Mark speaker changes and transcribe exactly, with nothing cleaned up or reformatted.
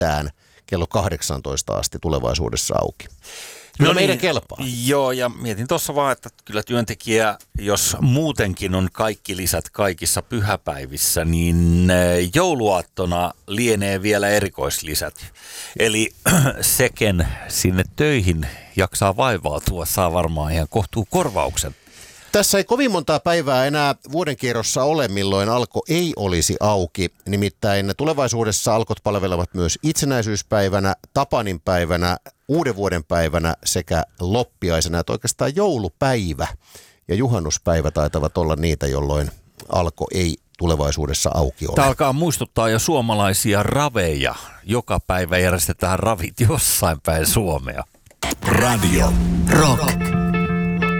Speaker 1: enintään kello kahdeksantoista asti tulevaisuudessa auki. Kyllä no meidän niin, kelpaa.
Speaker 2: Joo, ja mietin tuossa vaan, että kyllä työntekijä, jos muutenkin on kaikki lisät kaikissa pyhäpäivissä, niin jouluaattona lienee vielä erikoislisät. Eli seken sinne töihin jaksaa vaivautua, saa varmaan ihan kohtuu korvauksen.
Speaker 1: Tässä ei kovin montaa päivää enää vuodenkierrossa ole, milloin Alko ei olisi auki. Nimittäin tulevaisuudessa Alkot palvelevat myös itsenäisyyspäivänä, Tapaninpäivänä, uuden vuoden päivänä sekä loppiaisena. Että oikeastaan joulupäivä ja juhannuspäivä taitavat olla niitä, jolloin Alko ei tulevaisuudessa auki ole.
Speaker 2: Tämä alkaa muistuttaa jo suomalaisia raveja. Joka päivä järjestetään ravit jossain päin Suomea.
Speaker 3: Radio Rock.